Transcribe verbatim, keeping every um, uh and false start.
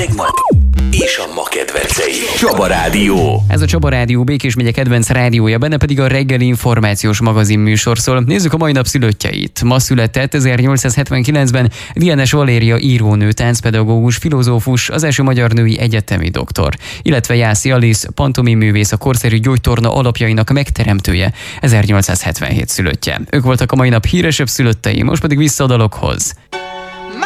tegnagy és a ma kedvencei. Csaba Rádió. Ez a Csaba Rádió Békés megye kedvenc rádiója, benne pedig a reggeli információs magazin műsor szól. Nézzük a mai nap szülöttjeit. Ma született ezernyolcszázhetvenkilencben Dienes Valéria írónő, táncpedagógus, filozófus, az első magyar női egyetemi doktor, illetve Jászi Alisz, pantomiművész, a korszerű gyógytorna alapjainak megteremtője, ezernyolcszázhetvenhét szülöttje. Ők voltak a mai nap híresebb szülöttei, most pedig vissza a dalokhoz.